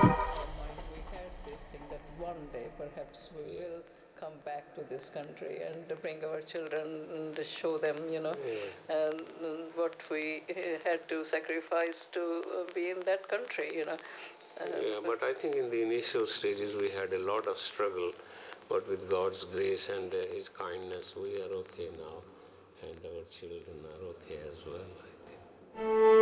our mind we had this thing that one day perhaps we will come back to this country and bring our children and show them, what we had to sacrifice to be in that country. Yeah, but I think in the initial stages we had a lot of struggle, but with God's grace and His kindness, we are okay now, and our children are okay as well, I think.